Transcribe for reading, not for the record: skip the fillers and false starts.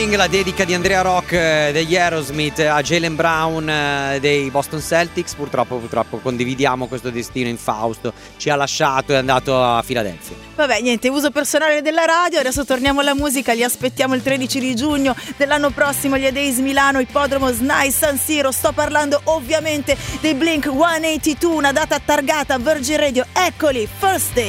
La dedica di Andrea Rock degli Aerosmith a Jaylen Brown dei Boston Celtics. Purtroppo condividiamo questo destino infausto, ci ha lasciato e è andato a Filadelfia. Vabbè, niente, uso personale della radio. Adesso torniamo alla musica, li aspettiamo il 13 di giugno dell'anno prossimo agli Days Milano, Ippodromo SNAI San Siro. Sto parlando ovviamente dei Blink 182, una data targata Virgin Radio. Eccoli, First Day.